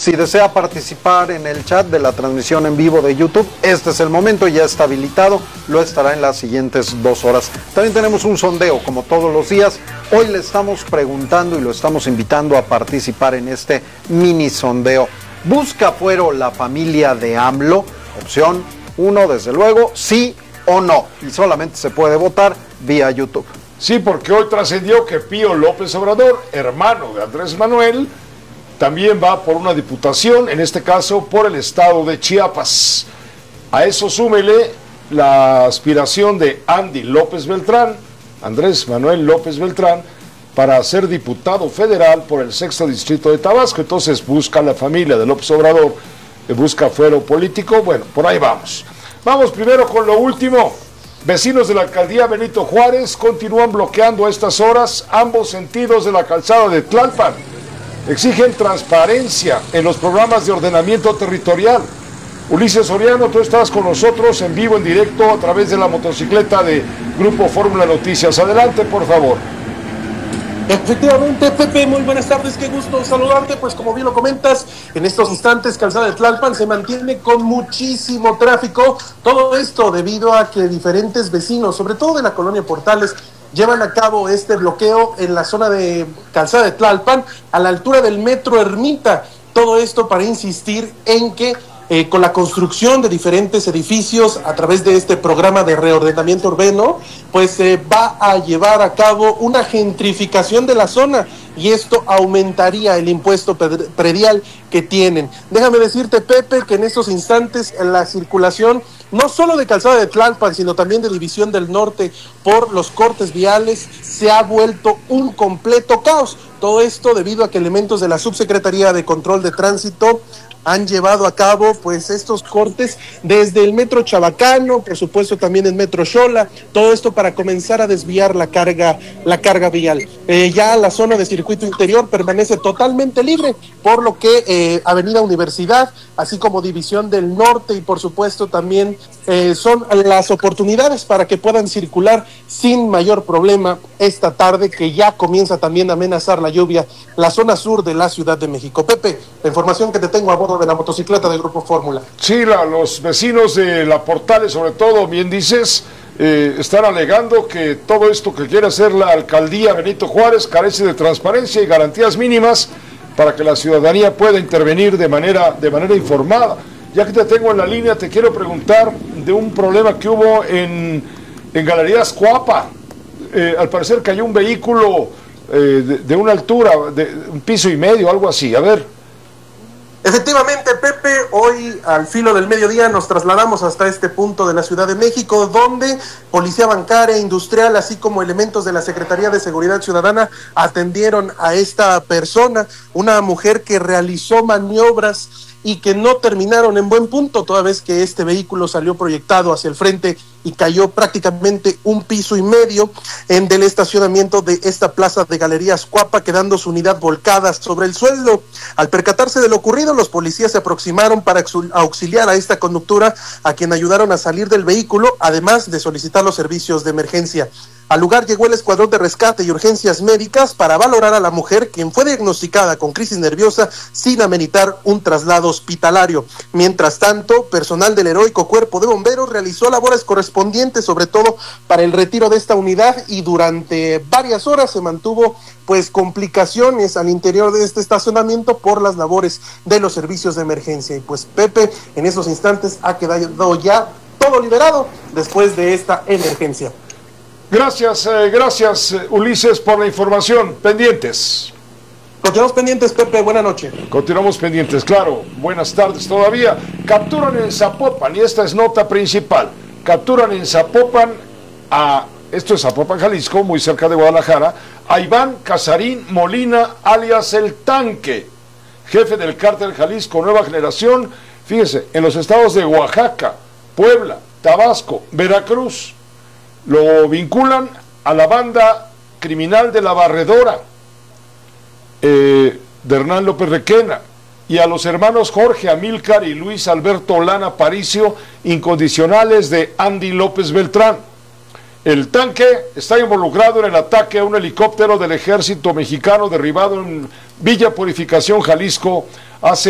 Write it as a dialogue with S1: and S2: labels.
S1: Si desea participar en el chat de la transmisión en vivo de YouTube, este es el momento, ya está habilitado, lo estará en las siguientes 2 horas. También tenemos un sondeo, como todos los días. Hoy le estamos preguntando y lo estamos invitando a participar en este mini sondeo. ¿Busca fuero la familia de AMLO? Opción 1, desde luego, sí o no. Y solamente se puede votar vía YouTube.
S2: Sí, porque hoy trascendió que Pío López Obrador, hermano de Andrés Manuel, también va por una diputación, en este caso por el estado de Chiapas. A eso súmele la aspiración de Andy López Beltrán, Andrés Manuel López Beltrán, para ser diputado federal por el 6º distrito de Tabasco. Entonces busca la familia de López Obrador, busca fuero político. Bueno, por ahí vamos. Vamos primero con lo último. Vecinos de la alcaldía Benito Juárez continúan bloqueando a estas horas ambos sentidos de la calzada de Tlalpan. Exigen transparencia en los programas de ordenamiento territorial. Ulises Soriano, tú estás con nosotros en vivo, en directo, a través de la motocicleta de Grupo Fórmula Noticias. Adelante, por favor.
S3: Efectivamente, Pepe, muy buenas tardes, qué gusto saludarte. Pues como bien lo comentas, en estos instantes calzada de Tlalpan se mantiene con muchísimo tráfico. Todo esto debido a que diferentes vecinos, sobre todo de la colonia Portales, llevan a cabo este bloqueo en la zona de calzada de Tlalpan, a la altura del Metro Ermita. Todo esto para insistir en que con la construcción de diferentes edificios a través de este programa de reordenamiento urbano, pues se va a llevar a cabo una gentrificación de la zona y esto aumentaría el impuesto predial que tienen. Déjame decirte, Pepe, que en estos instantes la circulación no solo de calzada de Tlalpan, sino también de División del Norte por los cortes viales se ha vuelto un completo caos. Todo esto debido a que elementos de la Subsecretaría de Control de Tránsito han llevado a cabo pues estos cortes desde el Metro Chabacano, por supuesto también el Metro Xola, todo esto para comenzar a desviar la carga vial. Ya la zona de circuito interior permanece totalmente libre, por lo que Avenida Universidad, así como División del Norte y por supuesto también son las oportunidades para que puedan circular sin mayor problema esta tarde, que ya comienza también a amenazar la lluvia la zona sur de la Ciudad de México. Pepe, la información que te tengo a bordo de la motocicleta del Grupo Fórmula.
S2: Sí, los vecinos de la Portales, sobre todo, bien dices, están alegando que todo esto que quiere hacer la alcaldía Benito Juárez carece de transparencia y garantías mínimas para que la ciudadanía pueda intervenir de manera informada. Ya que te tengo en la línea, te quiero preguntar de un problema que hubo en Galerías Cuapa. Al parecer cayó un vehículo de una altura, de 1,5 pisos, algo así. A ver.
S3: Efectivamente, Pepe, hoy al filo del mediodía nos trasladamos hasta este punto de la Ciudad de México, donde Policía Bancaria, Industrial, así como elementos de la Secretaría de Seguridad Ciudadana atendieron a esta persona, una mujer que realizó maniobras y que no terminaron en buen punto, toda vez que este vehículo salió proyectado hacia el frente y cayó prácticamente 1,5 pisos en del estacionamiento de esta plaza de Galerías Cuapa, quedando su unidad volcada sobre el suelo. Al percatarse de lo ocurrido, los policías se aproximaron para auxiliar a esta conductora, a quien ayudaron a salir del vehículo, además de solicitar los servicios de emergencia. Al lugar llegó el escuadrón de rescate y urgencias médicas para valorar a la mujer, quien fue diagnosticada con crisis nerviosa sin ameritar un traslado hospitalario. Mientras tanto, personal del heroico Cuerpo de Bomberos realizó labores correspondientes, sobre todo para el retiro de esta unidad, y durante varias horas se mantuvo pues complicaciones al interior de este estacionamiento por las labores de los servicios de emergencia. Y pues Pepe, en esos instantes ha quedado ya todo liberado después de esta emergencia.
S2: Gracias, Ulises, por la información. Pendientes.
S3: Continuamos pendientes, Pepe, buena noche.
S2: Continuamos pendientes, claro. Buenas tardes todavía. Capturan en Zapopan, y esta es nota principal, capturan en Zapopan esto es Zapopan, Jalisco, muy cerca de Guadalajara, a Iván Casarín Molina, alias El Tanque, jefe del cártel Jalisco Nueva Generación, fíjese, en los estados de Oaxaca, Puebla, Tabasco, Veracruz. Lo vinculan a la banda criminal de La Barredora, de Hernán López Requena, y a los hermanos Jorge Amílcar y Luis Alberto Lana Paricio, incondicionales de Andy López Beltrán. El Tanque está involucrado en el ataque a un helicóptero del ejército mexicano derribado en Villa Purificación, Jalisco, hace